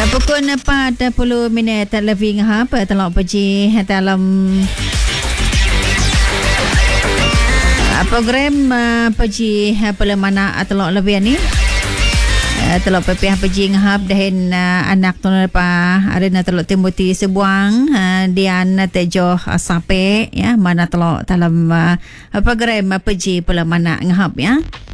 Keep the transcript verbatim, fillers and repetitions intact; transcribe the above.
pukul empat puluh minit lebih ngah apa telok pergi dalam uh, program uh, pergi pelemana telok lebih ni uh, telok pepih pergi ngah dan uh, anak tu lepas ada na telok Timothy sebuang uh, dian tejo uh, sampai ya mana telok dalam uh, program uh, pergi pelemana ngah ya.